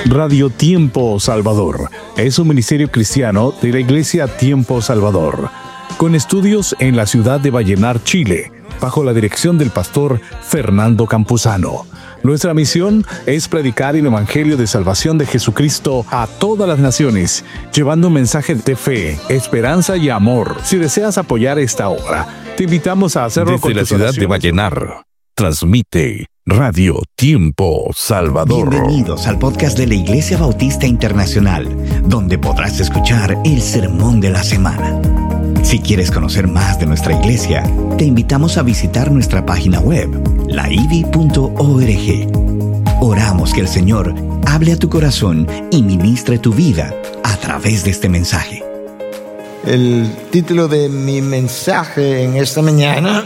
Radio Tiempo Salvador es un ministerio cristiano de la Iglesia Tiempo Salvador, con estudios en la ciudad de Vallenar, Chile, bajo la dirección del pastor Fernando Campuzano. Nuestra misión es predicar el Evangelio de salvación de Jesucristo a todas las naciones, llevando un mensaje de fe, esperanza y amor. Si deseas apoyar esta obra, te invitamos a hacerlo desde la ciudad de Vallenar. Transmite Radio Tiempo Salvador. Bienvenidos al podcast de la Iglesia Bautista Internacional, donde podrás escuchar el sermón de la semana. Si quieres conocer más de nuestra iglesia, te invitamos a visitar nuestra página web, laivi.org. Oramos que el Señor hable a tu corazón y ministre tu vida a través de este mensaje. El título de mi mensaje en esta mañana,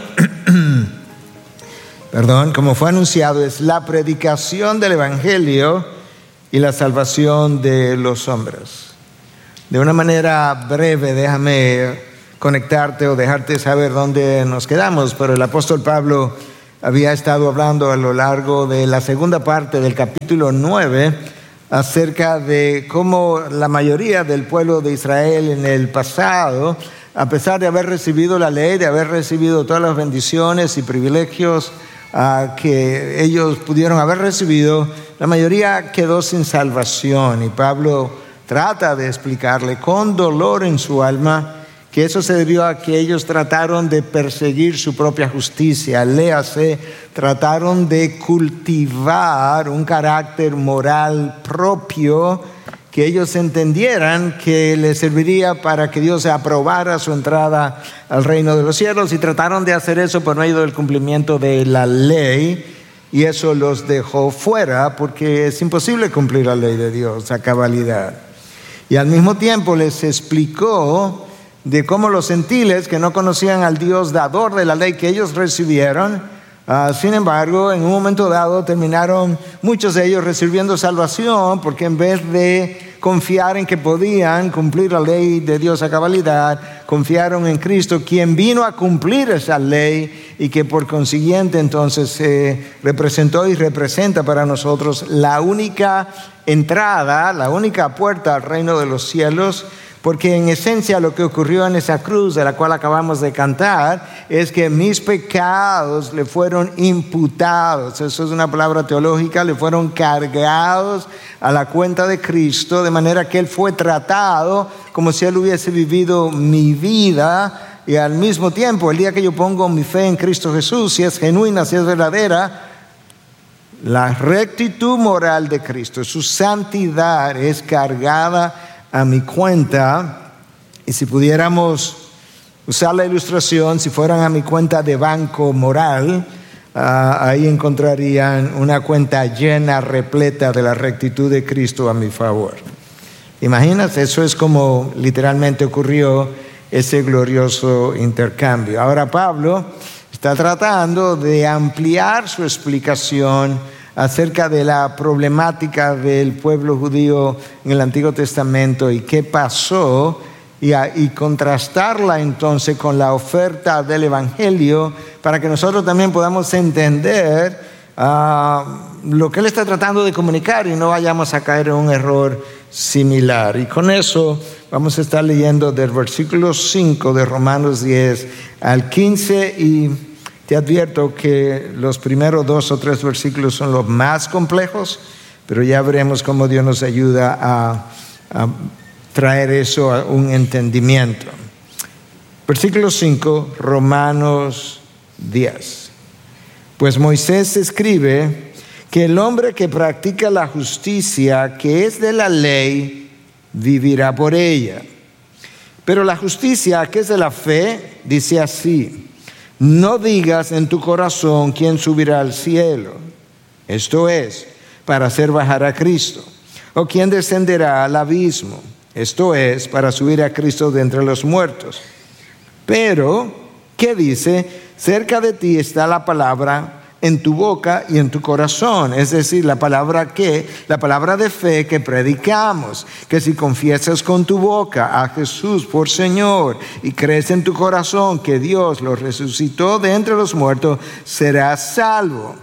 como fue anunciado, es La predicación del Evangelio y la salvación de los hombres. De una manera breve, déjame conectarte o dejarte saber dónde nos quedamos, pero el apóstol Pablo había estado hablando a lo largo de la segunda parte del capítulo 9 acerca de cómo la mayoría del pueblo de Israel en el pasado, a pesar de haber recibido la ley, de haber recibido todas las bendiciones y privilegios que ellos pudieron haber recibido, la mayoría quedó sin salvación. Y Pablo trata de explicarle con dolor en su alma que eso se debió a que ellos trataron de perseguir su propia justicia, léase, trataron de cultivar un carácter moral propio que ellos entendieran que les serviría para que Dios aprobara su entrada al reino de los cielos, y trataron de hacer eso por medio del cumplimiento de la ley, y eso los dejó fuera porque es imposible cumplir la ley de Dios a cabalidad. Y al mismo tiempo les explicó de cómo los gentiles que no conocían al Dios dador de la ley que ellos recibieron, sin embargo, en un momento dado terminaron muchos de ellos recibiendo salvación, porque en vez de confiar en que podían cumplir la ley de Dios a cabalidad, confiaron en Cristo, quien vino a cumplir esa ley y que por consiguiente entonces representó y representa para nosotros la única entrada, la única puerta al reino de los cielos. Porque en esencia lo que ocurrió en esa cruz de la cual acabamos de cantar es que mis pecados le fueron imputados. Eso es una palabra teológica, le fueron cargados a la cuenta de Cristo, de manera que Él fue tratado como si Él hubiese vivido mi vida. Y al mismo tiempo, el día que yo pongo mi fe en Cristo Jesús, si es genuina, si es verdadera, la rectitud moral de Cristo, su santidad es cargada a mi cuenta. Y si pudiéramos usar la ilustración, si fueran a mi cuenta de banco moral, ahí encontrarían una cuenta llena, repleta de la rectitud de Cristo a mi favor. ¿Imaginas? Eso es como literalmente ocurrió ese glorioso intercambio. Ahora Pablo está tratando de ampliar su explicación acerca de la problemática del pueblo judío en el Antiguo Testamento y qué pasó, y contrastarla entonces con la oferta del Evangelio para que nosotros también podamos entender lo que él está tratando de comunicar y no vayamos a caer en un error similar. Y con eso vamos a estar leyendo del versículo 5 de Romanos 10 al 15, y te advierto que los primeros 2 o 3 versículos son los más complejos, pero ya veremos cómo Dios nos ayuda a traer eso a un entendimiento. Versículo 5, Romanos 10. Pues Moisés escribe que el hombre que practica la justicia que es de la ley, vivirá por ella. Pero la justicia que es de la fe, dice así: no digas en tu corazón quién subirá al cielo, esto es, para hacer bajar a Cristo, o quién descenderá al abismo, esto es, para subir a Cristo de entre los muertos. Pero, ¿qué dice? Cerca de ti está la palabra en tu boca y en tu corazón, es decir, la palabra ¿qué? La palabra de fe que predicamos, que si confiesas con tu boca a Jesús por Señor y crees en tu corazón que Dios lo resucitó de entre los muertos, serás salvo.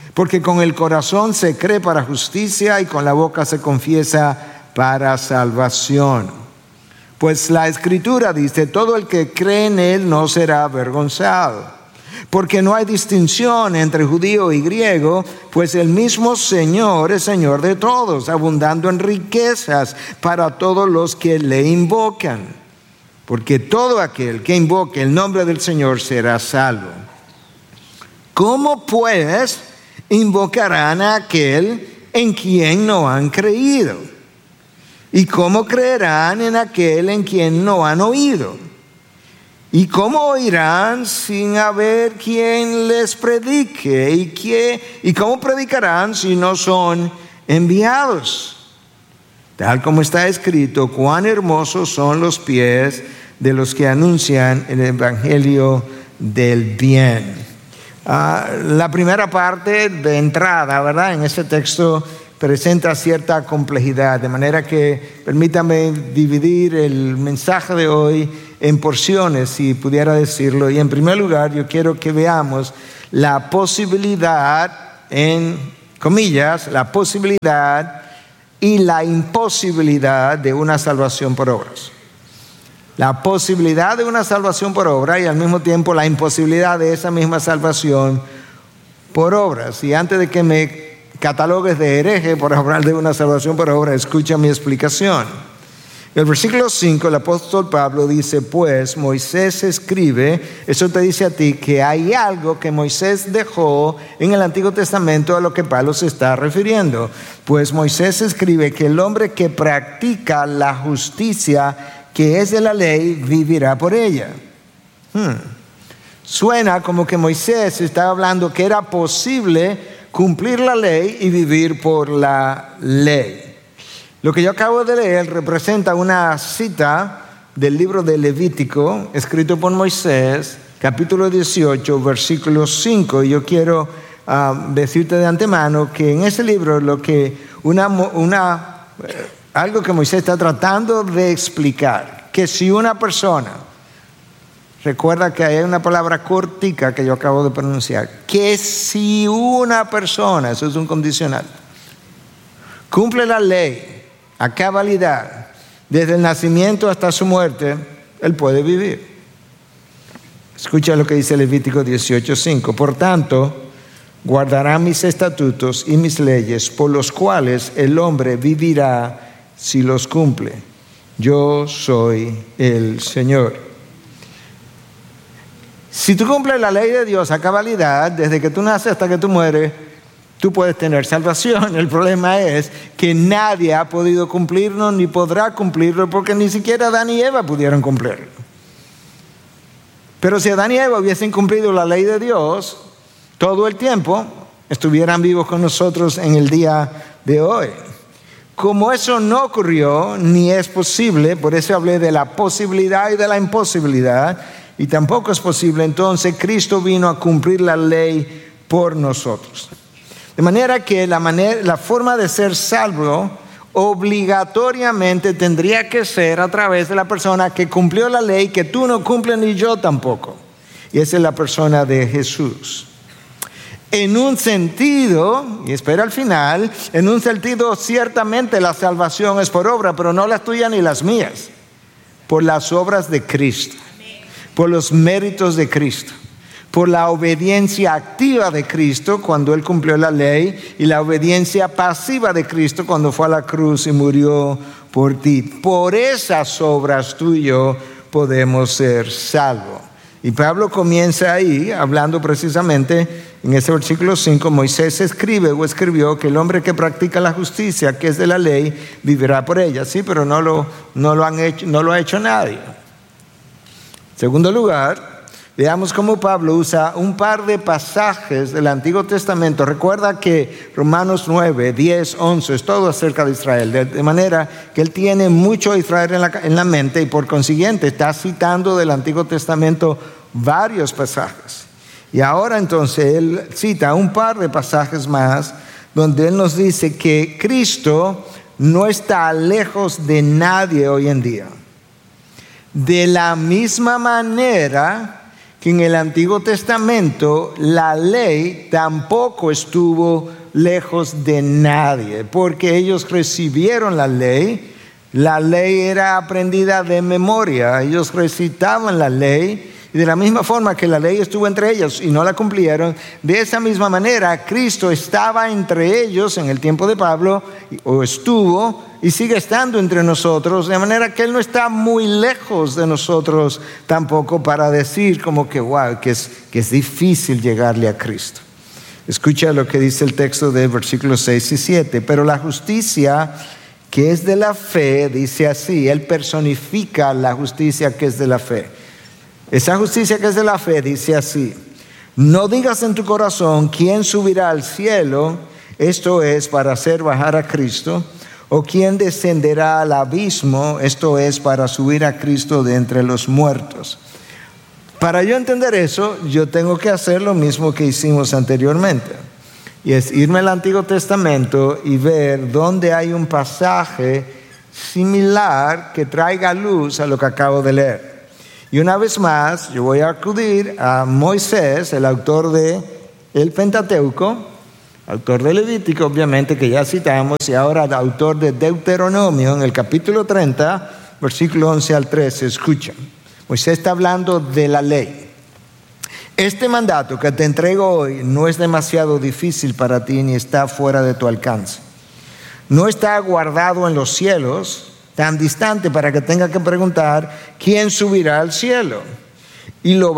Porque con el corazón se cree para justicia y con la boca se confiesa para salvación. Pues la Escritura dice, todo el que cree en Él no será avergonzado. Porque no hay distinción entre judío y griego, pues el mismo Señor es Señor de todos, abundando en riquezas para todos los que le invocan. Porque todo aquel que invoque el nombre del Señor será salvo. ¿Cómo pues invocarán a aquel en quien no han creído? ¿Y cómo creerán en aquel en quien no han oído? ¿Y cómo oirán sin haber quien les predique? ¿Y cómo predicarán si no son enviados? Tal como está escrito, cuán hermosos son los pies de los que anuncian el evangelio del bien. La primera parte de entrada, ¿verdad? En ese texto presenta cierta complejidad, de manera que permítame dividir el mensaje de hoy en porciones, si pudiera decirlo. Y en primer lugar, yo quiero que veamos la posibilidad, en comillas, la posibilidad y la imposibilidad de una salvación por obras. La posibilidad de una salvación por obra y al mismo tiempo la imposibilidad de esa misma salvación por obras. Y antes de que me catalogues de hereje por hablar de una salvación por obra, escucha mi explicación. En el versículo 5 el apóstol Pablo dice, pues Moisés escribe, eso te dice a ti que hay algo que Moisés dejó en el Antiguo Testamento a lo que Pablo se está refiriendo. Pues Moisés escribe que el hombre que practica la justicia que es de la ley, vivirá por ella. Suena como que Moisés estaba hablando que era posible cumplir la ley y vivir por la ley. Lo que yo acabo de leer representa una cita del libro de Levítico, escrito por Moisés, capítulo 18, versículo 5. Y yo quiero decirte de antemano que en ese libro algo que Moisés está tratando de explicar, que si una persona, recuerda que hay una palabra cortica que yo acabo de pronunciar, que si una persona, eso es un condicional, cumple la ley a cabalidad, desde el nacimiento hasta su muerte, él puede vivir. Escucha lo que dice Levítico 18:5. Por tanto, guardará mis estatutos y mis leyes, por los cuales el hombre vivirá si los cumple. Yo soy el Señor. Si tú cumples la ley de Dios a cabalidad, desde que tú naces hasta que tú mueres, tú puedes tener salvación. El problema es que nadie ha podido cumplirlo ni podrá cumplirlo, porque ni siquiera Adán y Eva pudieron cumplirlo. Pero si Adán y Eva hubiesen cumplido la ley de Dios todo el tiempo, estuvieran vivos con nosotros en el día de hoy. Como eso no ocurrió, ni es posible, por eso hablé de la posibilidad y de la imposibilidad, y tampoco es posible, entonces Cristo vino a cumplir la ley por nosotros. De manera que la forma de ser salvo obligatoriamente tendría que ser a través de la persona que cumplió la ley, que tú no cumples ni yo tampoco. Y esa es la persona de Jesús. En un sentido, y espera al final, en un sentido ciertamente la salvación es por obra, pero no las tuyas ni las mías, por las obras de Cristo, por los méritos de Cristo, por la obediencia activa de Cristo cuando Él cumplió la ley y la obediencia pasiva de Cristo cuando fue a la cruz y murió por ti. Por esas obras tú y yo podemos ser salvos. Y Pablo comienza ahí hablando precisamente en ese versículo 5. Moisés escribió que el hombre que practica la justicia, que es de la ley, vivirá por ella. Sí, pero no lo ha hecho nadie. En segundo lugar, veamos cómo Pablo usa un par de pasajes del Antiguo Testamento. Recuerda que Romanos 9, 10, 11 es todo acerca de Israel. De manera que él tiene mucho de Israel en la mente y por consiguiente está citando del Antiguo Testamento varios pasajes. Y ahora entonces él cita un par de pasajes más donde él nos dice que Cristo no está lejos de nadie hoy en día. De la misma manera que en el Antiguo Testamento la ley tampoco estuvo lejos de nadie, porque ellos recibieron la ley. La ley era aprendida de memoria, ellos recitaban la ley, y de la misma forma que la ley estuvo entre ellos y no la cumplieron, de esa misma manera Cristo estaba entre ellos en el tiempo de Pablo, o estuvo y sigue estando entre nosotros, de manera que Él no está muy lejos de nosotros tampoco para decir como que wow, que es difícil llegarle a Cristo. Escucha lo que dice el texto de versículos 6 y 7. Pero la justicia que es de la fe, dice así, Él personifica la justicia que es de la fe. Esa justicia que es de la fe dice así: no digas en tu corazón quién subirá al cielo, esto es para hacer bajar a Cristo, o quién descenderá al abismo, esto es para subir a Cristo de entre los muertos. Para yo entender eso, yo tengo que hacer lo mismo que hicimos anteriormente, y es irme al Antiguo Testamento y ver dónde hay un pasaje similar que traiga luz a lo que acabo de leer. Y una vez más, yo voy a acudir a Moisés, el autor del Pentateuco, autor de Levítico, obviamente, que ya citamos, y ahora el autor de Deuteronomio, en el capítulo 30, versículo 11 al 13. Escuchen, Moisés está hablando de la ley. Este mandato que te entrego hoy no es demasiado difícil para ti, ni está fuera de tu alcance. No está guardado en los cielos, tan distante para que tenga que preguntar quién subirá al cielo y lo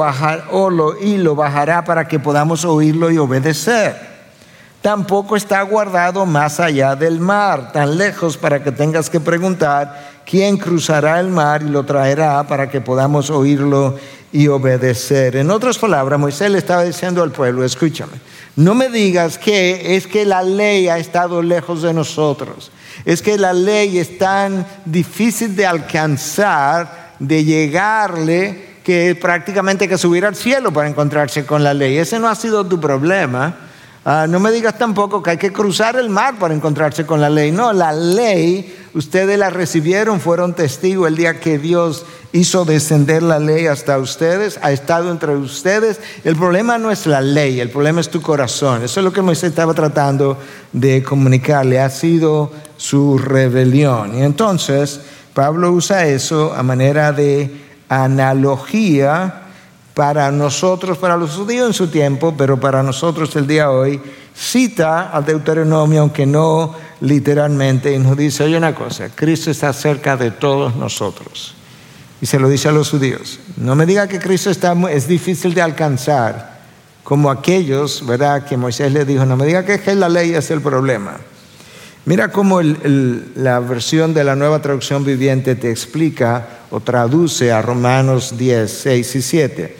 bajará para que podamos oírlo y obedecer. Tampoco está guardado más allá del mar, tan lejos para que tengas que preguntar quién cruzará el mar y lo traerá para que podamos oírlo y obedecer. En otras palabras, Moisés le estaba diciendo al pueblo: escúchame, no me digas que es que la ley ha estado lejos de nosotros, es que la ley es tan difícil de alcanzar, de llegarle, que prácticamente hay que subir al cielo para encontrarse con la ley. Ese no ha sido tu problema. No me digas tampoco que hay que cruzar el mar para encontrarse con la ley. No, la ley, ustedes la recibieron, fueron testigos el día que Dios hizo descender la ley hasta ustedes, ha estado entre ustedes. El problema no es la ley, el problema es tu corazón. Eso es lo que Moisés estaba tratando de comunicarle, ha sido su rebelión. Y entonces Pablo usa eso a manera de analogía para nosotros, para los judíos en su tiempo, pero para nosotros el día de hoy, cita al Deuteronomio, aunque no literalmente, y nos dice: oye una cosa, Cristo está cerca de todos nosotros. Y se lo dice a los judíos: no me diga que Cristo es difícil de alcanzar, como aquellos, ¿verdad?, que Moisés les dijo: no me diga que la ley es el problema. Mira cómo la versión de la Nueva Traducción Viviente te explica o traduce a Romanos 10, 6 y 7.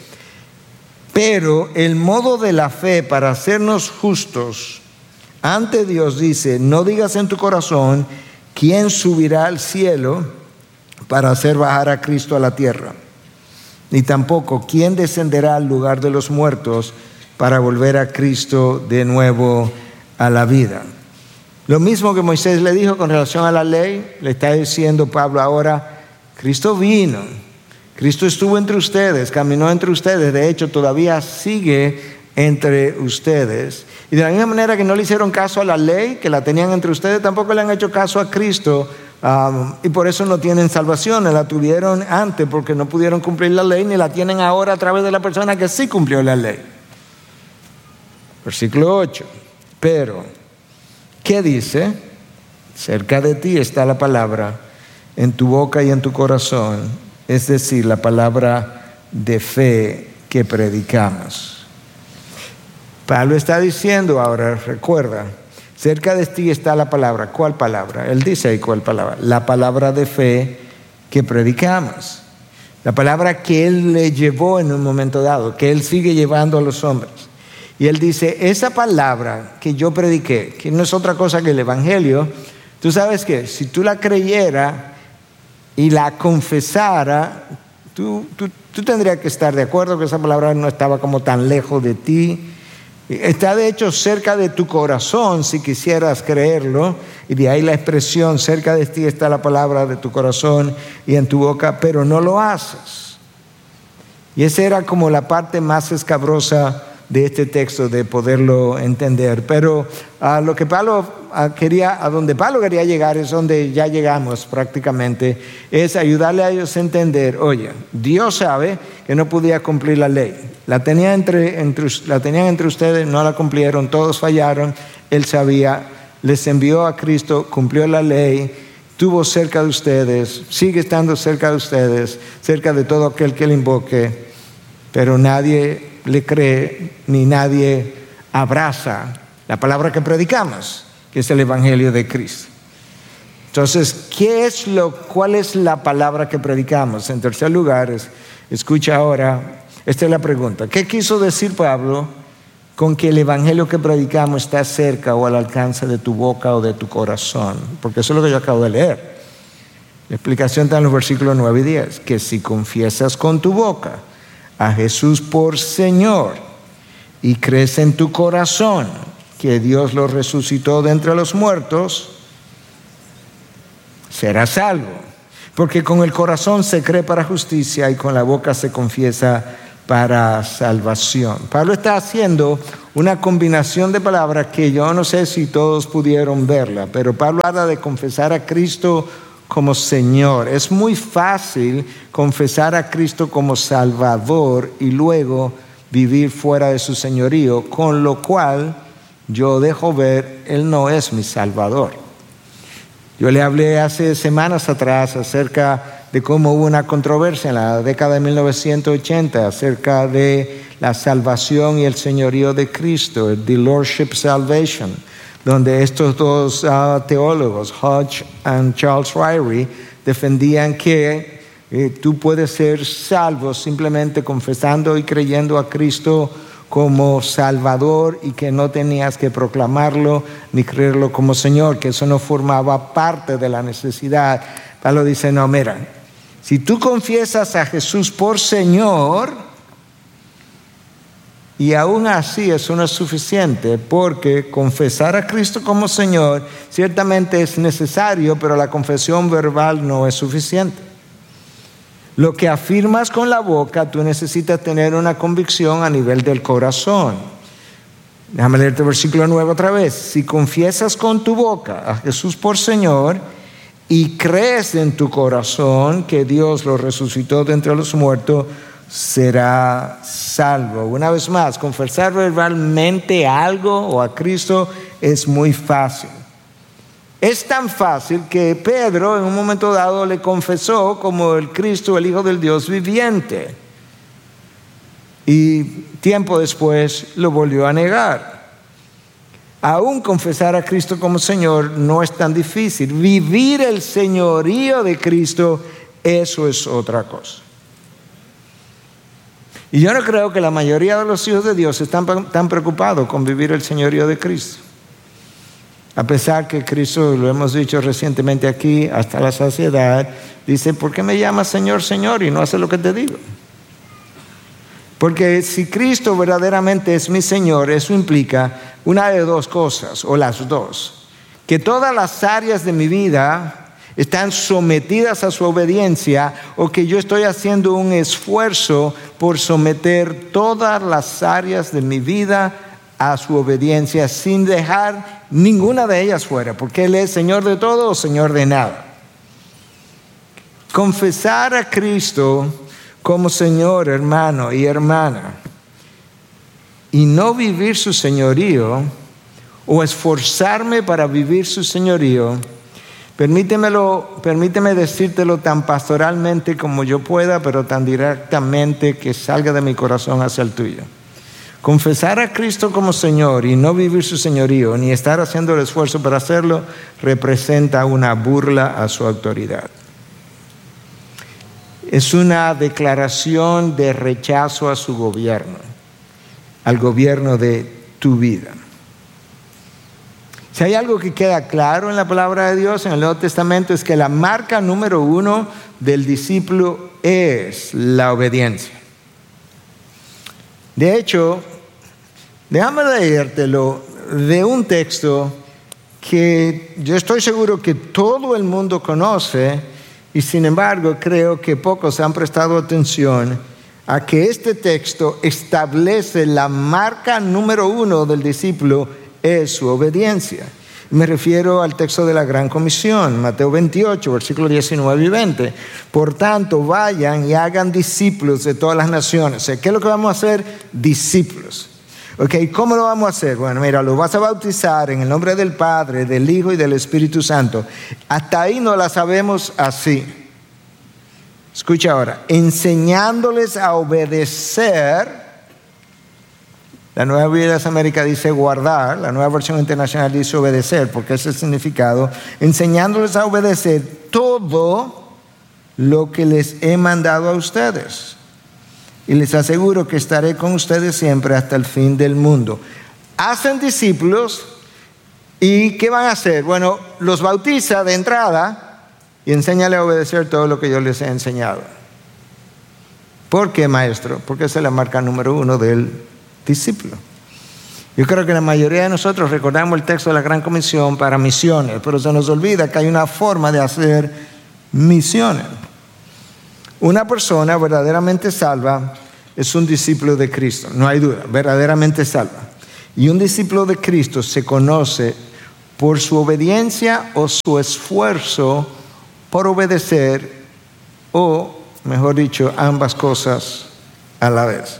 Pero el modo de la fe para hacernos justos ante Dios dice: no digas en tu corazón quién subirá al cielo para hacer bajar a Cristo a la tierra, ni tampoco quién descenderá al lugar de los muertos para volver a Cristo de nuevo a la vida. Lo mismo que Moisés le dijo con relación a la ley, le está diciendo Pablo ahora: Cristo vino, Cristo estuvo entre ustedes, caminó entre ustedes, de hecho todavía sigue entre ustedes. Y de la misma manera que no le hicieron caso a la ley, que la tenían entre ustedes, tampoco le han hecho caso a Cristo, y por eso no tienen salvación. La tuvieron antes porque no pudieron cumplir la ley, ni la tienen ahora a través de la persona que sí cumplió la ley. Versículo 8. Pero, ¿qué dice? Cerca de ti está la palabra, en tu boca y en tu corazón, es decir, la palabra de fe que predicamos. Pablo está diciendo ahora, recuerda, cerca de ti está la palabra. ¿Cuál palabra? Él dice ahí cuál palabra. La palabra de fe que predicamos. La palabra que Él le llevó en un momento dado, que Él sigue llevando a los hombres. Y Él dice: esa palabra que yo prediqué, que no es otra cosa que el Evangelio, tú sabes que si tú la creyeras y la confesara, tú tendrías que estar de acuerdo que esa palabra no estaba como tan lejos de ti. Está de hecho cerca de tu corazón si quisieras creerlo, y de ahí la expresión: cerca de ti está la palabra de tu corazón y en tu boca, pero no lo haces. Y esa era como la parte más escabrosa de este texto, de poderlo entender. Pero lo que Pablo a donde Pablo quería llegar es donde ya llegamos prácticamente, es ayudarle a ellos a entender, oye, Dios sabe que no podía cumplir la ley. La tenían entre ustedes, no la cumplieron, todos fallaron. Él sabía, les envió a Cristo, cumplió la ley, estuvo cerca de ustedes, sigue estando cerca de ustedes, cerca de todo aquel que le invoque, pero nadie le cree ni nadie abraza la palabra que predicamos, que es el Evangelio de Cristo. Entonces, ¿cuál es la palabra que predicamos? En tercer lugar, escucha ahora, esta es la pregunta. ¿Qué quiso decir Pablo con que el Evangelio que predicamos está cerca o al alcance de tu boca o de tu corazón? Porque eso es lo que yo acabo de leer. La explicación está en los versículos 9 y 10, que si confiesas con tu boca a Jesús por Señor y crees en tu corazón que Dios lo resucitó de entre los muertos, serás salvo. Porque con el corazón se cree para justicia y con la boca se confiesa para salvación. Pablo está haciendo una combinación de palabras que yo no sé si todos pudieron verla, pero Pablo habla de confesar a Cristo como Señor. Es muy fácil confesar a Cristo como Salvador y luego vivir fuera de su señorío, con lo cual yo dejo ver, Él no es mi Salvador. Yo le hablé hace semanas atrás acerca de cómo hubo una controversia en la década de 1980 acerca de la salvación y el señorío de Cristo, the Lordship Salvation, donde estos dos teólogos, Hodge y Charles Ryrie, defendían que tú puedes ser salvo simplemente confesando y creyendo a Cristo como Salvador y que no tenías que proclamarlo ni creerlo como Señor, que eso no formaba parte de la necesidad. Pablo dice, no, mira, si tú confiesas a Jesús por Señor, y aún así eso no es suficiente, porque confesar a Cristo como Señor ciertamente es necesario, pero la confesión verbal no es suficiente. Lo que afirmas con la boca, tú necesitas tener una convicción a nivel del corazón. Déjame leerte el versículo 9 otra vez. Si confiesas con tu boca a Jesús por Señor y crees en tu corazón que Dios lo resucitó de entre los muertos, será salvo. Una vez más, confesar verbalmente algo o a Cristo es muy fácil. Es tan fácil que Pedro en un momento dado le confesó como el Cristo, el Hijo del Dios viviente. Y tiempo después lo volvió a negar. Aún confesar a Cristo como Señor no es tan difícil. Vivir el señorío de Cristo, eso es otra cosa. Y yo no creo que la mayoría de los hijos de Dios están tan preocupados con vivir el señorío de Cristo. A pesar que Cristo, lo hemos dicho recientemente aquí, hasta la saciedad, dice, ¿por qué me llamas Señor, Señor y no haces lo que te digo? Porque si Cristo verdaderamente es mi Señor, eso implica una de dos cosas, o las dos. Que todas las áreas de mi vida están sometidas a su obediencia, o que yo estoy haciendo un esfuerzo por someter todas las áreas de mi vida a su obediencia sin dejar ninguna de ellas fuera, porque Él es Señor de todo o Señor de nada. Confesar a Cristo como Señor, hermano y hermana, y no vivir su señorío, o esforzarme para vivir su señorío, permíteme decírtelo tan pastoralmente como yo pueda, pero tan directamente que salga de mi corazón hacia el tuyo. Confesar a Cristo como Señor y no vivir su señorío, ni estar haciendo el esfuerzo para hacerlo, representa una burla a su autoridad. Es una declaración de rechazo a su gobierno, al gobierno de tu vida. Si hay algo que queda claro en la palabra de Dios, en el Nuevo Testamento, es que la marca número 1 del discípulo es la obediencia. De hecho, déjame leértelo de un texto que yo estoy seguro que todo el mundo conoce y sin embargo creo que pocos han prestado atención a que este texto establece la marca número 1 del discípulo es su obediencia. Me refiero al texto de la Gran Comisión, Mateo 28, versículos 19 y 20. Por tanto, vayan y hagan discípulos de todas las naciones. ¿Qué es lo que vamos a hacer? Discípulos. ¿Cómo lo vamos a hacer? Bueno, mira, lo vas a bautizar en el nombre del Padre, del Hijo y del Espíritu Santo. Hasta ahí no la sabemos así. Escucha ahora, enseñándoles a obedecer. La Nueva Biblia de las Américas dice guardar, la Nueva Versión Internacional dice obedecer, porque ese es el significado. Enseñándoles a obedecer todo lo que les he mandado a ustedes. Y les aseguro que estaré con ustedes siempre hasta el fin del mundo. Hacen discípulos y ¿qué van a hacer? Bueno, los bautiza de entrada y enséñale a obedecer todo lo que yo les he enseñado. ¿Por qué, maestro? Porque esa es la marca número 1 del discípulo. Yo creo que la mayoría de nosotros recordamos el texto de la Gran Comisión para misiones, pero se nos olvida que hay una forma de hacer misiones. Una persona verdaderamente salva es un discípulo de Cristo, no hay duda, verdaderamente salva. Y un discípulo de Cristo se conoce por su obediencia o su esfuerzo por obedecer, o mejor dicho, ambas cosas a la vez.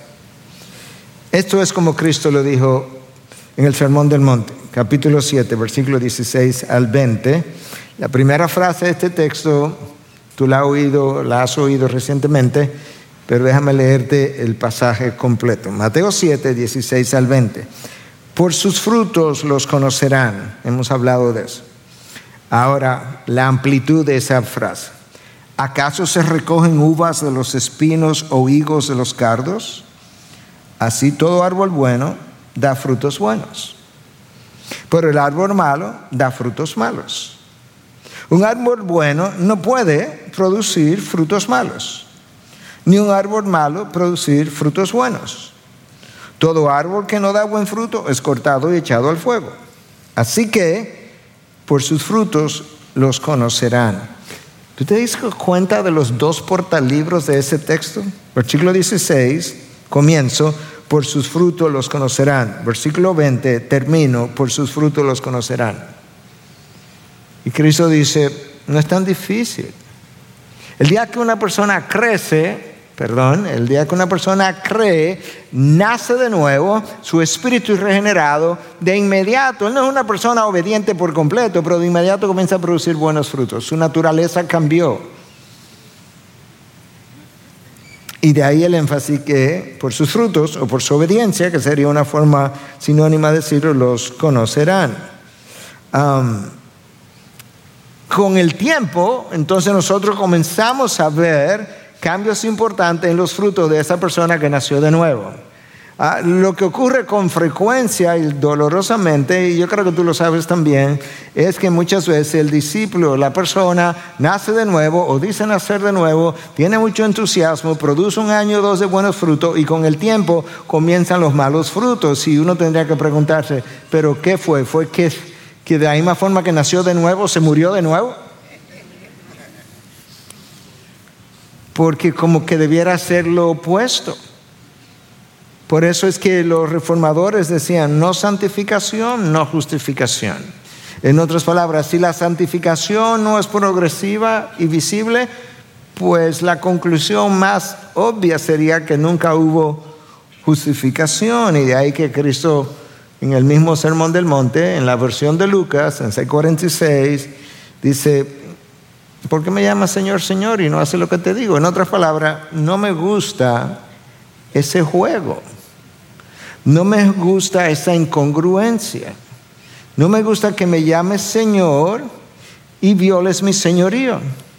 Esto es como Cristo lo dijo en el Sermón del Monte, capítulo 7, versículo 16 al 20. La primera frase de este texto, tú la has oído recientemente, pero déjame leerte el pasaje completo. Mateo 7, 16 al 20. Por sus frutos los conocerán. Hemos hablado de eso. Ahora, la amplitud de esa frase. ¿Acaso se recogen uvas de los espinos o higos de los cardos? Así todo árbol bueno da frutos buenos, pero el árbol malo da frutos malos. Un árbol bueno no puede producir frutos malos, ni un árbol malo producir frutos buenos. Todo árbol que no da buen fruto es cortado y echado al fuego. Así que por sus frutos los conocerán. ¿Tú te das cuenta de los 2 portalibros de ese texto? Versículo 16, comienzo, por sus frutos los conocerán. Versículo 20, termino, por sus frutos los conocerán. Y Cristo dice, no es tan difícil. El día que una persona cree, nace de nuevo, su espíritu es regenerado, de inmediato, él no es una persona obediente por completo, pero de inmediato comienza a producir buenos frutos. Su naturaleza cambió. Y de ahí el énfasis que por sus frutos o por su obediencia, que sería una forma sinónima de decirlo, los conocerán. Con el tiempo, entonces nosotros comenzamos a ver cambios importantes en los frutos de esa persona que nació de nuevo. Lo que ocurre con frecuencia y dolorosamente, y yo creo que tú lo sabes también, es que muchas veces el discípulo, la persona, nace de nuevo o dice nacer de nuevo, tiene mucho entusiasmo, produce 1 año o 2 de buenos frutos y con el tiempo comienzan los malos frutos. Y uno tendría que preguntarse, ¿pero qué fue? ¿Fue que de la misma forma que nació de nuevo, se murió de nuevo? Porque como que debiera ser lo opuesto. Por eso es que los reformadores decían, no santificación, no justificación. En otras palabras, si la santificación no es progresiva y visible, pues la conclusión más obvia sería que nunca hubo justificación. Y de ahí que Cristo, en el mismo Sermón del Monte, en la versión de Lucas, en 6:46, dice, ¿por qué me llamas Señor, Señor y no haces lo que te digo? En otras palabras, no me gusta ese juego. No me gusta esa incongruencia. No me gusta que me llames Señor y violes mi señorío.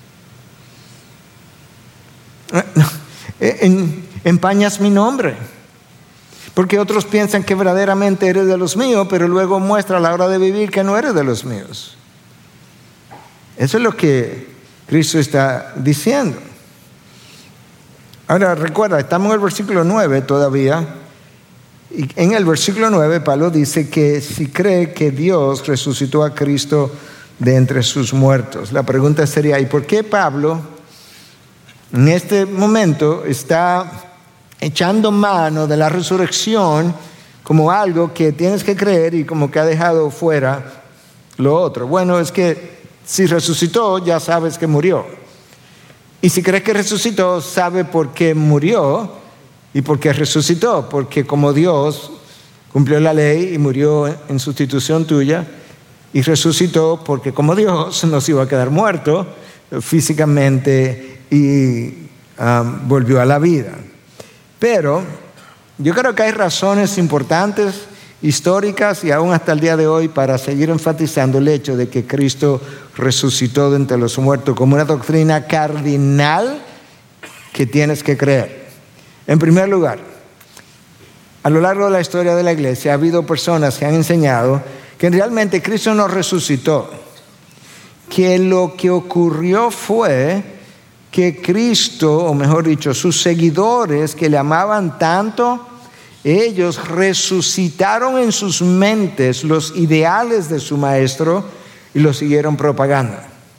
Empañas mi nombre. Porque otros piensan que verdaderamente eres de los míos, pero luego muestra a la hora de vivir que no eres de los míos. Eso es lo que Cristo está diciendo. Ahora recuerda, estamos en el versículo 9 todavía. Y en el versículo 9 Pablo dice que si cree que Dios resucitó a Cristo de entre sus muertos. La pregunta sería, ¿y por qué Pablo en este momento está echando mano de la resurrección como algo que tienes que creer y como que ha dejado fuera lo otro. Bueno, es que si resucitó, ya sabes que murió. Y si crees que resucitó, sabe por qué murió y por qué resucitó. Porque como Dios cumplió la ley y murió en sustitución tuya, y resucitó porque como Dios nos iba a quedar muerto físicamente y volvió a la vida. Pero yo creo que hay razones importantes, históricas y aún hasta el día de hoy para seguir enfatizando el hecho de que Cristo resucitó de entre los muertos como una doctrina cardinal que tienes que creer. En primer lugar, a lo largo de la historia de la iglesia ha habido personas que han enseñado que realmente Cristo no resucitó, que lo que ocurrió fue que Cristo, o mejor dicho, sus seguidores que le amaban tanto, ellos resucitaron en sus mentes los ideales de su maestro y los siguieron propagando.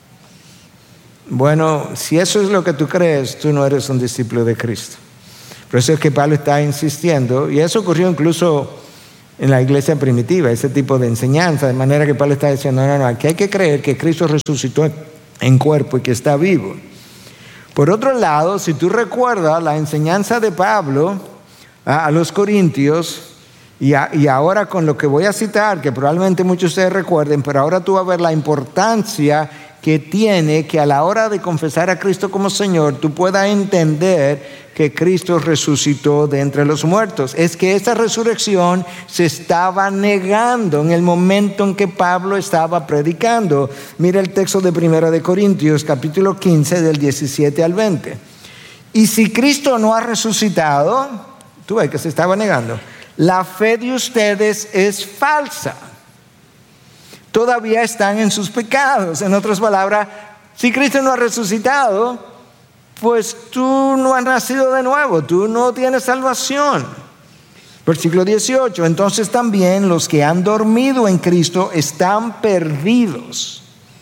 Bueno, si eso es lo que tú crees, tú no eres un discípulo de Cristo. Por eso es que Pablo está insistiendo, y eso ocurrió incluso en la iglesia primitiva, ese tipo de enseñanza, de manera que Pablo está diciendo, no, aquí hay que creer que Cristo resucitó en cuerpo y que está vivo. Por otro lado, si tú recuerdas la enseñanza de Pablo a los corintios, y ahora con lo que voy a citar, que probablemente muchos de ustedes recuerden, pero ahora tú vas a ver la importancia que tiene que a la hora de confesar a Cristo como Señor, tú puedas entender que Cristo resucitó de entre los muertos. Es que esa resurrección se estaba negando en el momento en que Pablo estaba predicando. Mira el texto de 1 Corintios, capítulo 15, del 17 al 20. Y si Cristo no ha resucitado, tú ves que se estaba negando, la fe de ustedes es falsa. Todavía están en sus pecados. En otras palabras, si Cristo no ha resucitado, pues tú no has nacido de nuevo, tú no tienes salvación. Versículo 18, entonces también los que han dormido en Cristo están perdidos.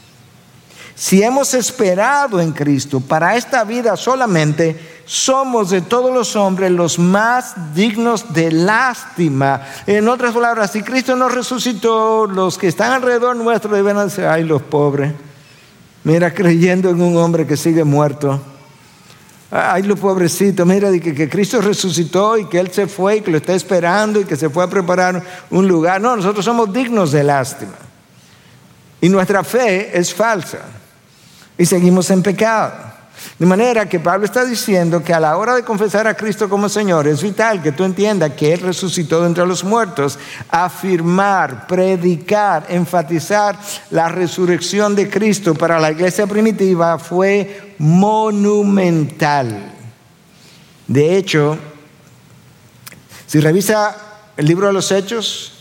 Si hemos esperado en Cristo para esta vida solamente, somos de todos los hombres los más dignos de lástima. En otras palabras, si Cristo nos resucitó, los que están alrededor nuestro deben decir, ay, los pobres, mira, creyendo en un hombre que sigue muerto. Ay, los pobrecitos, mira, que Cristo resucitó y que Él se fue y que lo está esperando y que se fue a preparar un lugar. No, nosotros somos dignos de lástima. Y nuestra fe es falsa. Y seguimos en pecado. De manera que Pablo está diciendo que a la hora de confesar a Cristo como Señor es vital que tú entiendas que Él resucitó de entre los muertos. Afirmar, predicar, enfatizar la resurrección de Cristo para la iglesia primitiva fue monumental. De hecho, si revisa el libro de los Hechos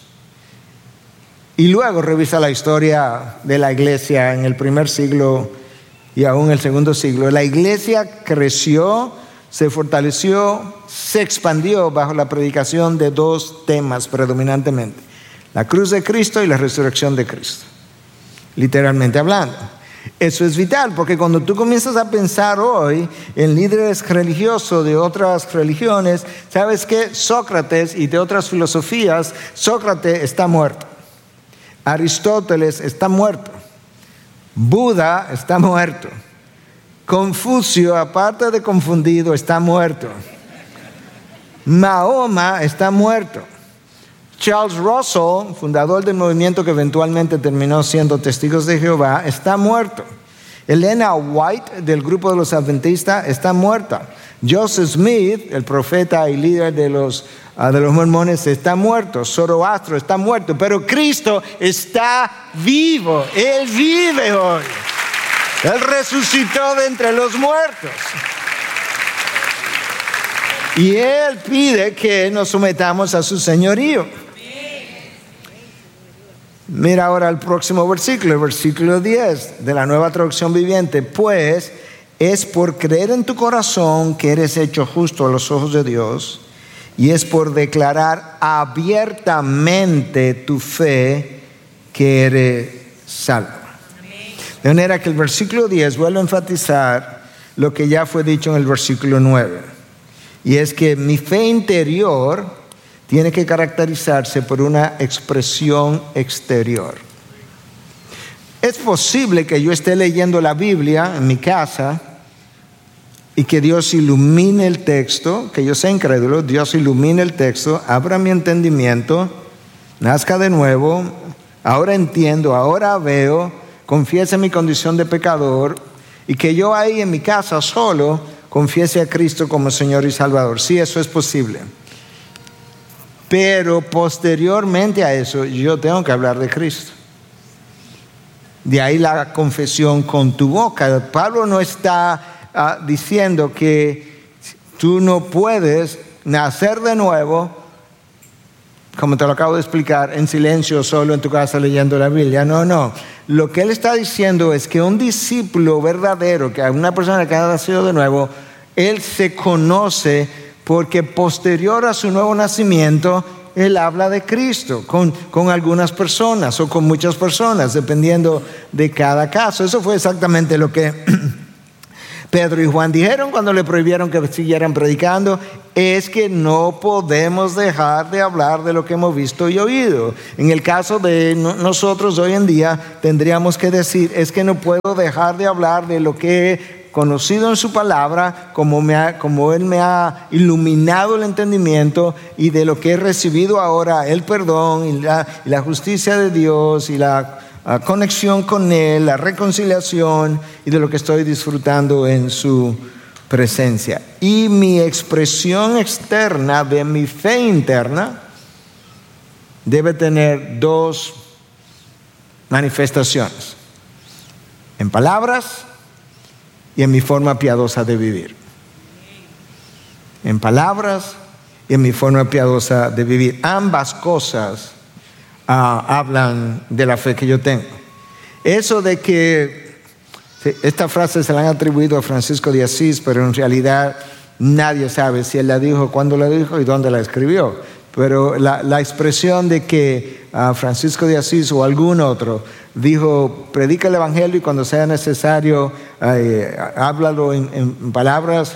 y luego revisa la historia de la iglesia en el primer siglo y aún el segundo siglo, la iglesia creció, se fortaleció, se expandió bajo la predicación de dos temas predominantemente: la cruz de Cristo y la resurrección de Cristo, literalmente hablando. Eso es vital porque cuando tú comienzas a pensar hoy en líderes religiosos de otras religiones, sabes que Sócrates y de otras filosofías, Sócrates está muerto, Aristóteles está muerto, Buda está muerto, Confucio, aparte de confundido, está muerto, Mahoma está muerto, Charles Russell, fundador del movimiento que eventualmente terminó siendo Testigos de Jehová, está muerto. Elena White, del grupo de los adventistas, está muerta. Joseph Smith, el profeta y líder de los mormones, está muerto. Zoroastro está muerto. Pero Cristo está vivo. Él vive hoy. Él resucitó de entre los muertos. Y Él pide que nos sometamos a su señorío. Mira ahora el próximo versículo, el versículo 10 de la Nueva Traducción Viviente. Pues es por creer en tu corazón que eres hecho justo a los ojos de Dios, y es por declarar abiertamente tu fe que eres salvo. De manera que el versículo 10 vuelve a enfatizar lo que ya fue dicho en el versículo 9. Y es que mi fe interior tiene que caracterizarse por una expresión exterior. Es posible que yo esté leyendo la Biblia en mi casa y que Dios ilumine el texto, que yo sea incrédulo, Dios ilumine el texto, abra mi entendimiento, nazca de nuevo, ahora entiendo, ahora veo, confiese mi condición de pecador y que yo ahí en mi casa solo confiese a Cristo como Señor y Salvador. Sí, eso es posible. Pero posteriormente a eso yo tengo que hablar de Cristo. De ahí la confesión con tu boca. Pablo no está diciendo que tú no puedes nacer de nuevo, como te lo acabo de explicar, en silencio, solo en tu casa leyendo la Biblia. No. Lo que él está diciendo es que un discípulo verdadero, que una persona que ha nacido de nuevo, él se conoce porque posterior a su nuevo nacimiento, él habla de Cristo con algunas personas o con muchas personas, dependiendo de cada caso. Eso fue exactamente lo que Pedro y Juan dijeron cuando le prohibieron que siguieran predicando. Es que no podemos dejar de hablar de lo que hemos visto y oído. En el caso de nosotros hoy en día, tendríamos que decir, es que no puedo dejar de hablar de lo que he conocido en su palabra, como Él me ha iluminado el entendimiento, y de lo que he recibido ahora, el perdón y la justicia de Dios y la conexión con Él, la reconciliación, y de lo que estoy disfrutando en su presencia. Y mi expresión externa de mi fe interna debe tener dos manifestaciones: en palabras y en mi forma piadosa de vivir. En palabras y en mi forma piadosa de vivir. Ambas cosas hablan de la fe que yo tengo. Eso de que esta frase se la han atribuido a Francisco de Asís, pero en realidad nadie sabe si él la dijo, cuándo la dijo y dónde la escribió. Pero la expresión de que Francisco de Asís o algún otro dijo, predica el evangelio y cuando sea necesario háblalo en palabras,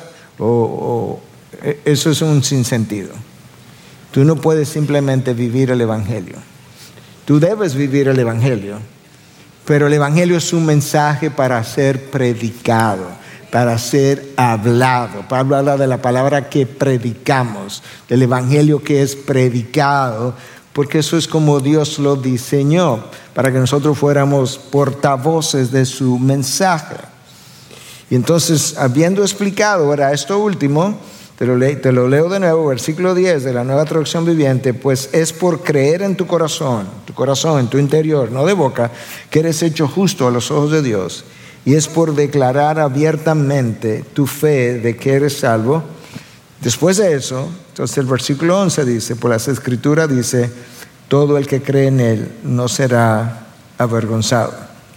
eso es un sinsentido. Tú no puedes simplemente vivir el evangelio. Tú debes vivir el evangelio, pero el evangelio es un mensaje para ser predicado, para ser hablado. Pablo habla de la palabra que predicamos, del evangelio que es predicado, porque eso es como Dios lo diseñó, para que nosotros fuéramos portavoces de su mensaje. Y entonces, habiendo explicado ahora esto último, te lo leo de nuevo, versículo 10 de la Nueva Traducción Viviente: pues es por creer en tu corazón, en tu interior, no de boca, que eres hecho justo a los ojos de Dios. Y es por declarar abiertamente tu fe de que eres salvo. Después de eso, entonces el versículo 11 dice, por las Escrituras dice, todo el que cree en Él no será avergonzado.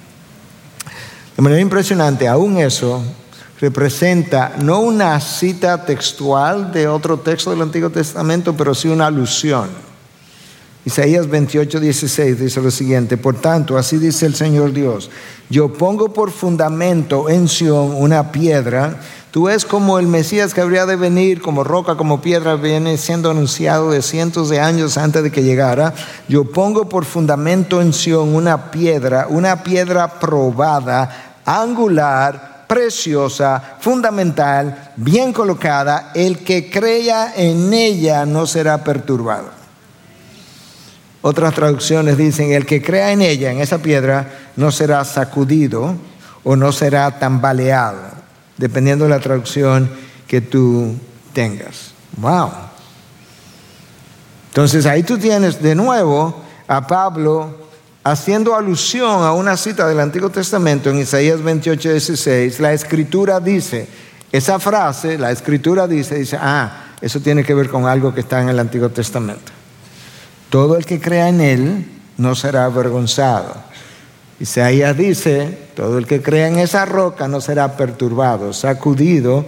De manera impresionante, aún eso representa no una cita textual de otro texto del Antiguo Testamento, pero sí una alusión. Isaías 28:16 dice lo siguiente: por tanto, así dice el Señor Dios, yo pongo por fundamento en Sión una piedra. Tú ves como el Mesías que habría de venir, como roca, como piedra, viene siendo anunciado de cientos de años antes de que llegara. Yo pongo por fundamento en Sión una piedra probada, angular, preciosa, fundamental, bien colocada. El que crea en ella no será perturbado. Otras traducciones dicen, el que crea en ella, en esa piedra, no será sacudido o no será tambaleado, dependiendo de la traducción que tú tengas. Wow. Entonces ahí tú tienes de nuevo a Pablo haciendo alusión a una cita del Antiguo Testamento en Isaías 28:16. La Escritura dice, esa frase, la Escritura dice, eso tiene que ver con algo que está en el Antiguo Testamento. Todo el que crea en Él no será avergonzado. Isaías dice, todo el que crea en esa roca no será perturbado, sacudido,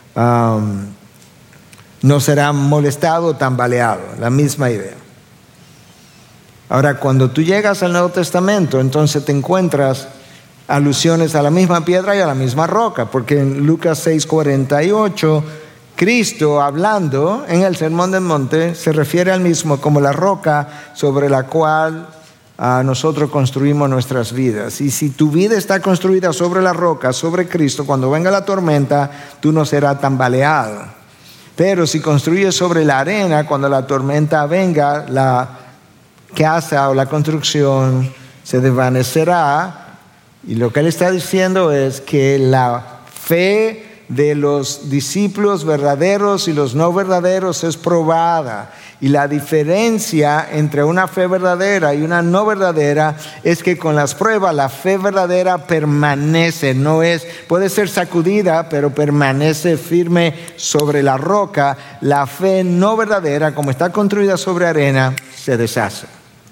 no será molestado o tambaleado. La misma idea. Ahora, cuando tú llegas al Nuevo Testamento, entonces te encuentras alusiones a la misma piedra y a la misma roca, porque en Lucas 6:48, Cristo, hablando en el Sermón del Monte, se refiere al mismo como la roca sobre la cual nosotros construimos nuestras vidas. Y si tu vida está construida sobre la roca, sobre Cristo, cuando venga la tormenta, tú no serás tambaleado. Pero si construyes sobre la arena, cuando la tormenta venga, la casa o la construcción se desvanecerá. Y lo que él está diciendo es que la fe de los discípulos verdaderos y los no verdaderos es probada. Y la diferencia entre una fe verdadera y una no verdadera es que con las pruebas la fe verdadera permanece, puede ser sacudida, pero permanece firme sobre la roca. La fe no verdadera, como está construida sobre arena, se deshace.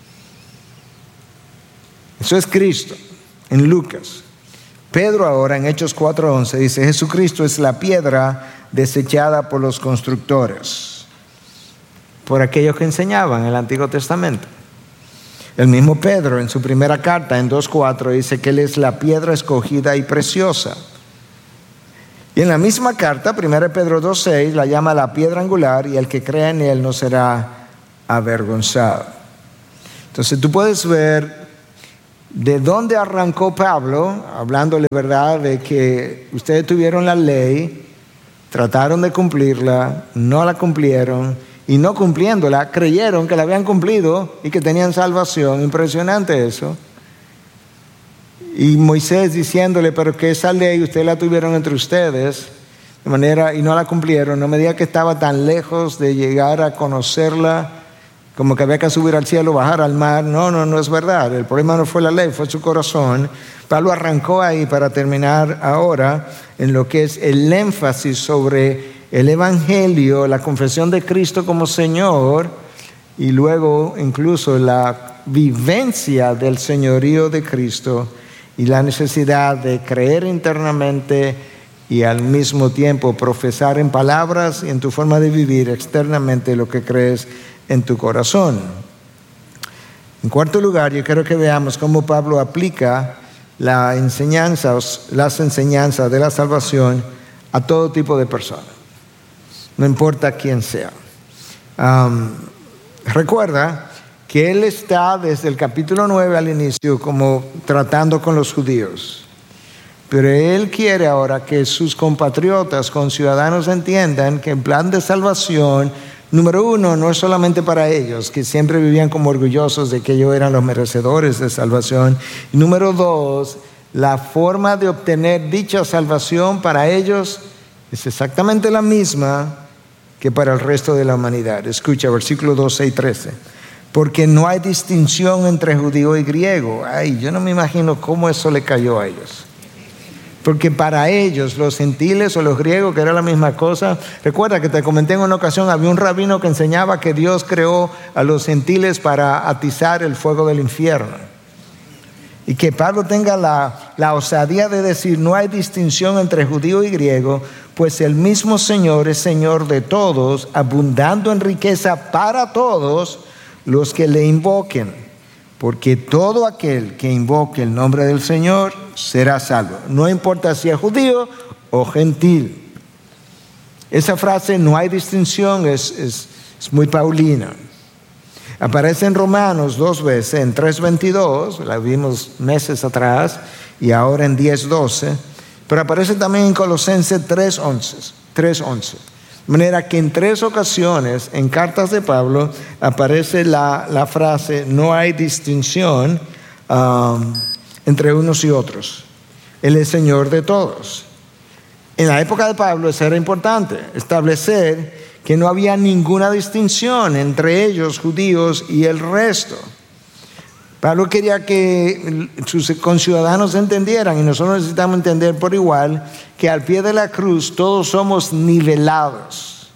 Eso es Cristo en Lucas. Pedro ahora en Hechos 4:11 dice: Jesucristo es la piedra desechada por los constructores, por aquellos que enseñaban el Antiguo Testamento. El mismo Pedro en su primera carta en 2:4 dice que Él es la piedra escogida y preciosa. Y en la misma carta, 1 Pedro 2:6, la llama la piedra angular, y el que crea en Él no será avergonzado. Entonces tú puedes ver de dónde arrancó Pablo, hablándole verdad de que ustedes tuvieron la ley, trataron de cumplirla, no la cumplieron, y no cumpliéndola, creyeron que la habían cumplido y que tenían salvación. Impresionante eso. Y Moisés diciéndole, pero que esa ley ustedes la tuvieron entre ustedes, de manera, y no la cumplieron. No me diga que estaba tan lejos de llegar a conocerla, como que había que subir al cielo, bajar al mar. No es verdad. El problema no fue la ley, fue su corazón. Pablo arrancó ahí para terminar ahora en lo que es el énfasis sobre el Evangelio, la confesión de Cristo como Señor, y luego incluso la vivencia del señorío de Cristo y la necesidad de creer internamente y al mismo tiempo profesar en palabras y en tu forma de vivir externamente lo que crees en tu corazón. En cuarto lugar, yo quiero que veamos cómo Pablo aplica las enseñanzas de la salvación a todo tipo de personas, no importa quién sea. Recuerda que él está desde el capítulo 9 al inicio como tratando con los judíos, pero él quiere ahora que sus compatriotas, conciudadanos, entiendan que el plan de salvación, número uno, no es solamente para ellos, que siempre vivían como orgullosos de que ellos eran los merecedores de salvación. Y número dos, la forma de obtener dicha salvación para ellos es exactamente la misma que para el resto de la humanidad. Escucha, versículos 12 y 13. Porque no hay distinción entre judío y griego. Ay, yo no me imagino cómo eso le cayó a ellos. Porque para ellos, los gentiles o los griegos, que era la misma cosa. Recuerda que te comenté en una ocasión, había un rabino que enseñaba que Dios creó a los gentiles para atizar el fuego del infierno. Y que Pablo tenga la osadía de decir, no hay distinción entre judío y griego, pues el mismo Señor es Señor de todos, abundando en riqueza para todos los que le invoquen. Porque todo aquel que invoque el nombre del Señor será salvo. No importa si es judío o gentil. Esa frase, no hay distinción, es muy paulina. Aparece en Romanos 2 veces, en 3:22, la vimos meses atrás, y ahora en 10:12. Pero aparece también en Colosenses 3:11. De manera que en 3 ocasiones, en cartas de Pablo, aparece la frase, no hay distinción entre unos y otros. Él es Señor de todos. En la época de Pablo eso era importante, establecer que no había ninguna distinción entre ellos, judíos, y el resto. Pablo quería que sus conciudadanos entendieran, y nosotros necesitamos entender por igual, que al pie de la cruz todos somos nivelados.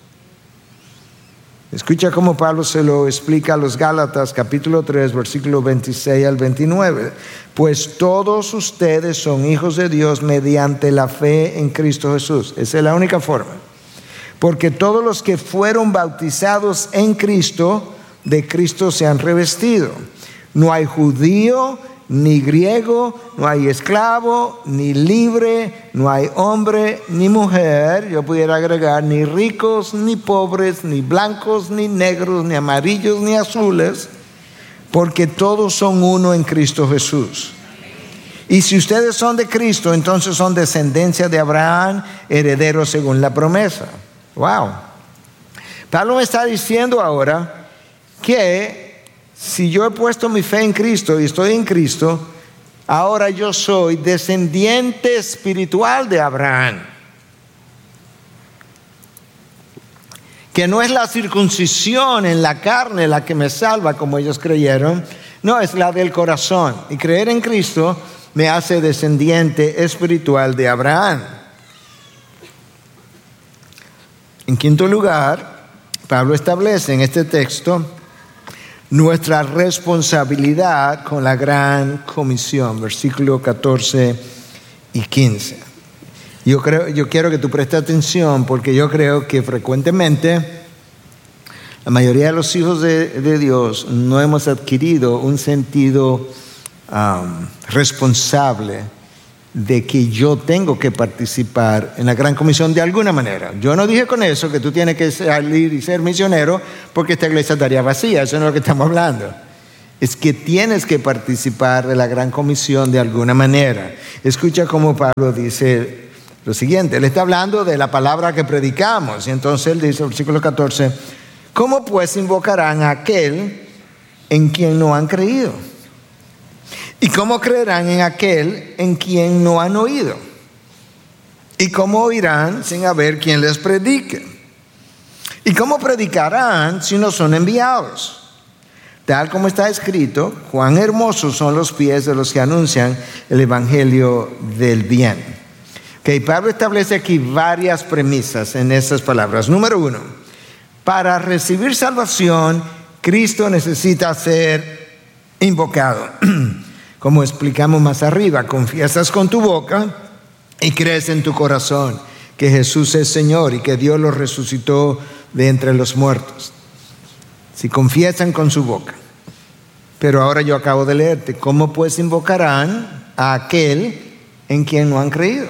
Escucha cómo Pablo se lo explica a los Gálatas, capítulo 3, versículo 26 al 29. Pues todos ustedes son hijos de Dios mediante la fe en Cristo Jesús. Esa es la única forma. Porque todos los que fueron bautizados en Cristo, de Cristo se han revestido. No hay judío ni griego, no hay esclavo, ni libre, no hay hombre, ni mujer. Yo pudiera agregar ni ricos, ni pobres, ni blancos, ni negros, ni amarillos, ni azules, porque todos son uno en Cristo Jesús. Y si ustedes son de Cristo, entonces son descendencia de Abraham, herederos según la promesa. Wow. Pablo me está diciendo ahora que si yo he puesto mi fe en Cristo y estoy en Cristo, ahora yo soy descendiente espiritual de Abraham. Que no es la circuncisión en la carne la que me salva, como ellos creyeron. No, es la del corazón. Y creer en Cristo me hace descendiente espiritual de Abraham. En quinto lugar, Pablo establece en este texto nuestra responsabilidad con la gran comisión, versículos 14 y 15. Yo quiero que tú prestes atención, porque yo creo que frecuentemente la mayoría de los hijos de Dios no hemos adquirido un sentido responsable de que yo tengo que participar en la gran comisión de alguna manera. Yo no dije con eso que tú tienes que salir y ser misionero porque esta iglesia estaría vacía. Eso no es lo que estamos hablando. Es que tienes que participar de la gran comisión de alguna manera. Escucha cómo Pablo dice lo siguiente. Él está hablando de la palabra que predicamos. Y entonces él dice, versículo 14, ¿cómo pues invocarán a aquel en quien no han creído? ¿Y cómo creerán en aquel en quien no han oído? ¿Y cómo oirán sin haber quien les predique? ¿Y cómo predicarán si no son enviados? Tal como está escrito, cuán hermosos son los pies de los que anuncian el evangelio del bien. Pablo establece aquí varias premisas en estas palabras. Número 1, para recibir salvación, Cristo necesita ser invocado. Como explicamos más arriba, confiesas con tu boca y crees en tu corazón que Jesús es Señor y que Dios lo resucitó de entre los muertos. Si confiesan con su boca. Pero ahora yo acabo de leerte, ¿cómo pues invocarán a aquel en quien no han creído?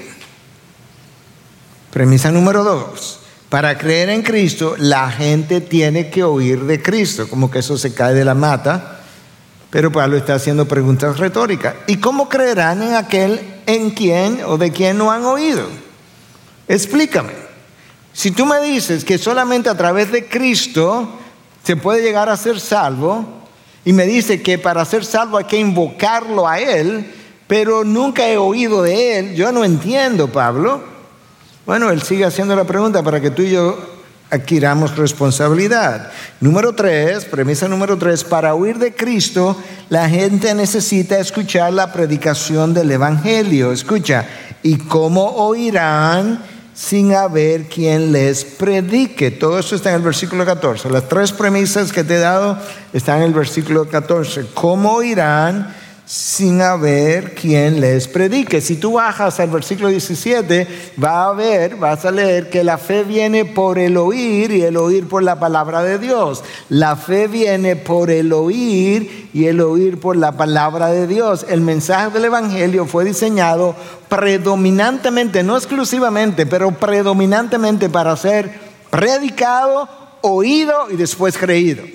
Premisa número 2. Para creer en Cristo, la gente tiene que oír de Cristo. Como que eso se cae de la mata. Pero Pablo está haciendo preguntas retóricas. ¿Y cómo creerán en aquel en quien o de quien no han oído? Explícame. Si tú me dices que solamente a través de Cristo se puede llegar a ser salvo, y me dice que para ser salvo hay que invocarlo a Él, pero nunca he oído de Él, yo no entiendo, Pablo. Bueno, él sigue haciendo la pregunta para que tú y yo adquiramos responsabilidad. Número 3, premisa número 3, para huir de Cristo, la gente necesita escuchar la predicación del evangelio. Escucha, ¿y cómo oirán sin haber quien les predique? Todo eso está en el versículo 14. Las 3 premisas que te he dado están en el versículo 14. ¿Cómo oirán sin haber quien les predique? Si tú bajas al versículo 17, vas a leer que la fe viene por el oír y el oír por la palabra de Dios. La fe viene por el oír y el oír por la palabra de Dios. El mensaje del evangelio fue diseñado predominantemente, no exclusivamente, pero predominantemente para ser predicado, oído y después creído.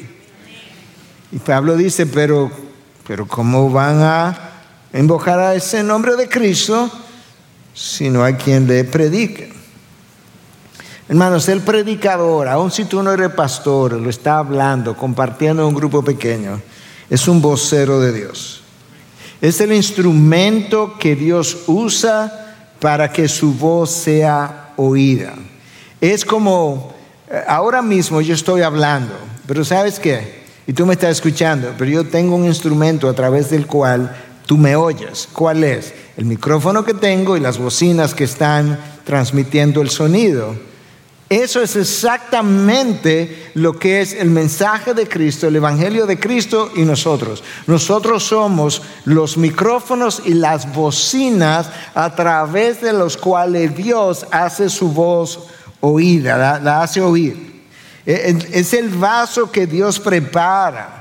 Y Pablo dice, pero ¿cómo van a invocar a ese nombre de Cristo si no hay quien le predique? Hermanos, el predicador, aun si tú no eres pastor, lo está hablando, compartiendo en un grupo pequeño, es un vocero de Dios. Es el instrumento que Dios usa para que su voz sea oída. Es como, ahora mismo yo estoy hablando, pero ¿sabes qué? Y tú me estás escuchando, pero yo tengo un instrumento a través del cual tú me oyes. ¿Cuál es? El micrófono que tengo y las bocinas que están transmitiendo el sonido. Eso es exactamente lo que es el mensaje de Cristo, el evangelio de Cristo y nosotros. Nosotros somos los micrófonos y las bocinas a través de los cuales Dios hace su voz oída, la hace oír. Es el vaso que Dios prepara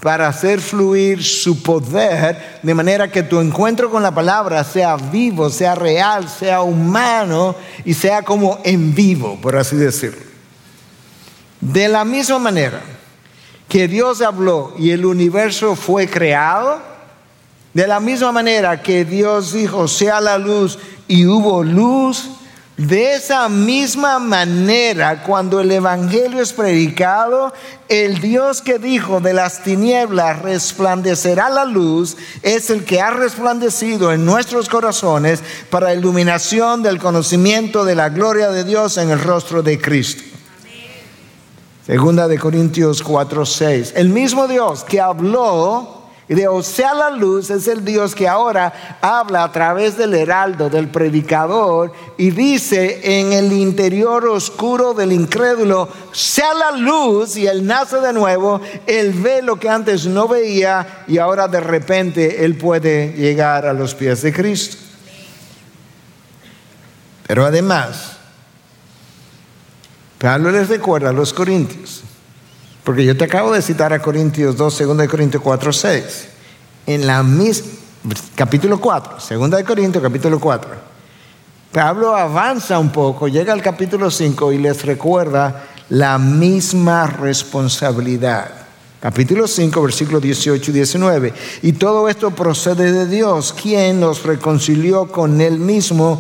para hacer fluir su poder, de manera que tu encuentro con la palabra sea vivo, sea real, sea humano y sea como en vivo, por así decirlo. De la misma manera que Dios habló y el universo fue creado, de la misma manera que Dios dijo, sea la luz y hubo luz, de esa misma manera, cuando el evangelio es predicado, el Dios que dijo de las tinieblas resplandecerá la luz, es el que ha resplandecido en nuestros corazones para iluminación del conocimiento de la gloria de Dios en el rostro de Cristo. Segunda de Corintios 4:6. El mismo Dios que habló y dijo, sea la luz, es el Dios que ahora habla a través del heraldo, del predicador, y dice en el interior oscuro del incrédulo, sea la luz, y él nace de nuevo, él ve lo que antes no veía, y ahora de repente él puede llegar a los pies de Cristo. Pero además, Pablo les recuerda a los corintios, porque yo te acabo de citar a Corintios 2, 2 Corintios 4, 6. En la misma, capítulo 4, 2 Corintios, capítulo 4. Pablo avanza un poco, llega al capítulo 5 y les recuerda la misma responsabilidad. Capítulo 5, versículos 18 y 19. Y todo esto procede de Dios, quien nos reconcilió con Él mismo